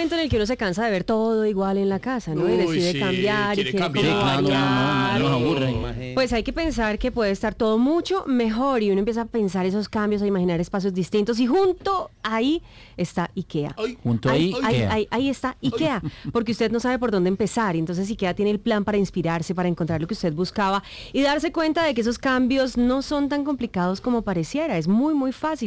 momento en el que uno se cansa de ver todo igual en la casa, ¿no? Y decide cambiar y quiere cambiar. Nos aburre. Pues hay que pensar que puede estar todo mucho mejor y uno empieza a pensar esos cambios, a imaginar espacios distintos y junto ahí está IKEA. Ahí está IKEA, porque usted no sabe por dónde empezar, entonces IKEA tiene el plan para inspirarse, para encontrar lo que usted buscaba y darse cuenta de que esos cambios no son tan complicados como pareciera, es muy muy fácil.